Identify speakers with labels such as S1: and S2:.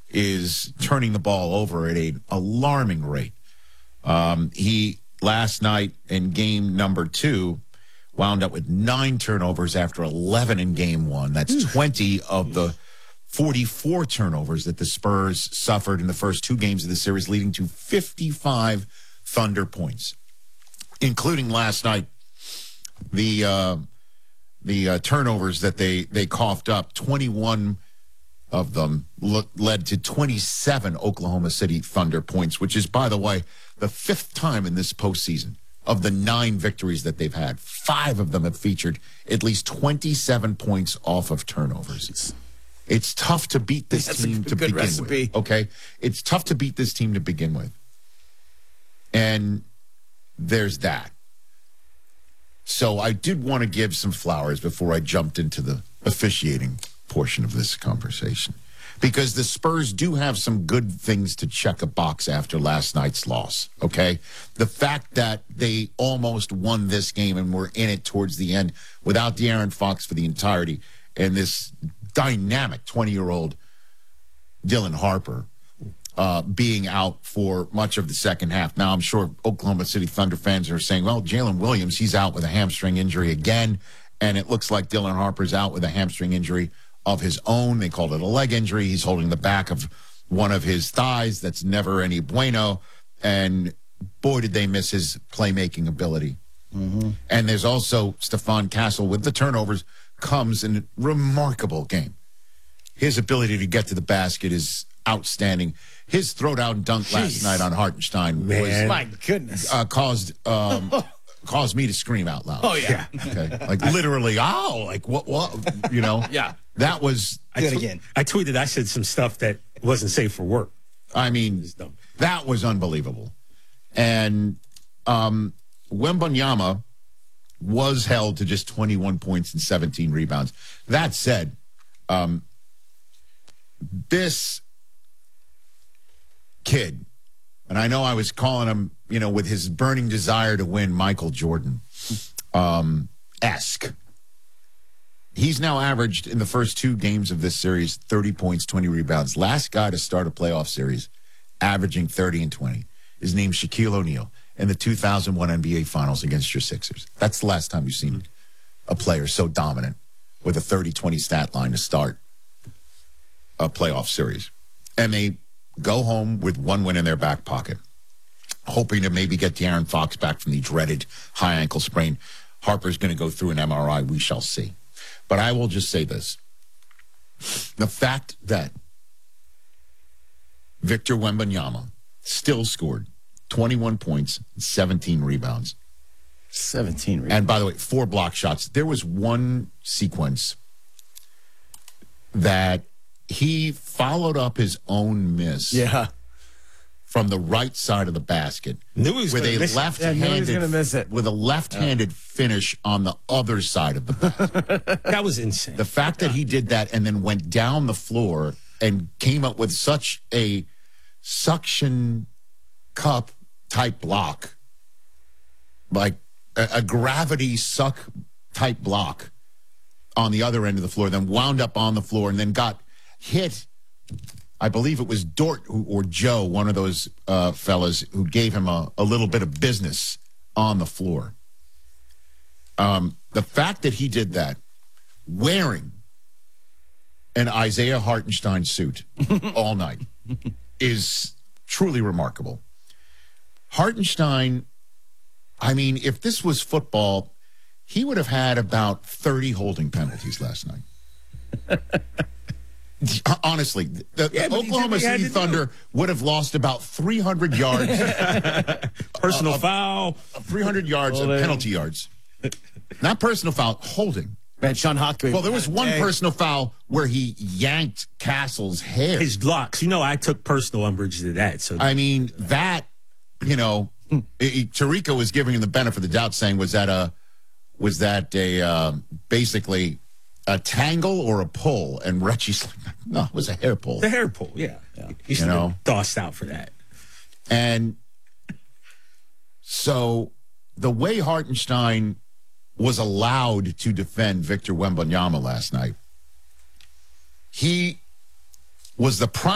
S1: is turning the ball over at an alarming rate. He, last night in game number 2, wound up with 9 turnovers after 11 in game 1. That's 20 of the 44 turnovers that the Spurs suffered in the first 2 games of the series, leading to 55 Thunder points, including last night the turnovers that they coughed up. 21 of them led to 27 Oklahoma City Thunder points, which is, by the way, the 5th time in this postseason of the 9 victories that they've had. 5 of them have featured at least 27 points off of turnovers. It's tough to beat this team to begin with. Okay? It's tough to beat this team to begin with. And there's that. So I did want to give some flowers before I jumped into the officiating portion of this conversation, because the Spurs do have some good things to check a box after last night's loss, okay? The fact that they almost won this game and were in it towards the end without De'Aaron Fox for the entirety, and this dynamic 20-year-old Dylan Harper being out for much of the second half. Now, I'm sure Oklahoma City Thunder fans are saying, well, Jalen Williams, he's out with a hamstring injury again, and it looks like Dylan Harper's out with a hamstring injury of his own. They called it a leg injury. He's holding the back of one of his thighs. That's never any bueno. And boy, did they miss his playmaking ability. Mm-hmm. And there's also Stephon Castle with the turnovers, comes in a remarkable game. His ability to get to the basket is outstanding. His throwdown dunk last night on Hartenstein was,
S2: my goodness,
S1: caused me to scream out loud.
S2: Oh, yeah.
S1: Okay. Like literally, like what, you know?
S2: Yeah.
S1: That was.
S3: I tweeted, I said some stuff that wasn't safe for work.
S1: I mean, that was unbelievable. And Wembanyama was held to just 21 points and 17 rebounds. That said, this kid, and I know I was calling him, you know, with his burning desire to win, Michael Jordan-esque. He's now averaged in the first 2 games of this series 30 points, 20 rebounds. Last guy to start a playoff series averaging 30 and 20 is named Shaquille O'Neal in the 2001 NBA Finals against your Sixers. That's the last time you've seen a player so dominant with a 30-20 stat line to start a playoff series. And they go home with 1 win in their back pocket, hoping to maybe get De'Aaron Fox back from the dreaded high ankle sprain. Harper's going to go through an MRI. We shall see. But I will just say this. The fact that Victor Wembanyama still scored 21 points, 17 rebounds.
S2: 17 rebounds.
S1: And by the way, 4 block shots. There was one sequence that he followed up his own miss.
S2: Yeah.
S1: From the right side of the basket,
S3: Knew he was
S1: with a left-handed, with a left-handed finish on the other side of the basket.
S3: That was insane.
S1: The fact that he did that and then went down the floor and came up with such a suction cup type block, like a gravity suck type block on the other end of the floor, then wound up on the floor and then got hit. I believe it was Dort or Joe, one of those fellas, who gave him a little bit of business on the floor. The fact that he did that wearing an Isaiah Hartenstein suit all night is truly remarkable. Hartenstein, I mean, if this was football, he would have had about 30 holding penalties last night. Honestly, the Oklahoma City Thunder would have lost about 300 yards.
S3: Personal foul.
S1: 300 yards of penalty yards. Not personal foul, holding.
S2: Man, Sean Hockley.
S1: Well, there was one personal foul where he yanked Castle's hair.
S3: His locks. You know, I took personal umbrage to that. So
S1: I mean, that, you know, Tariqa was giving him the benefit of the doubt, saying, was that basically a tangle or a pull? And Reggie's like, no, it was a hair pull.
S3: The hair pull, yeah. He should have tossed out for that.
S1: And so the way Hartenstein was allowed to defend Victor Wembanyama last night, he was the prime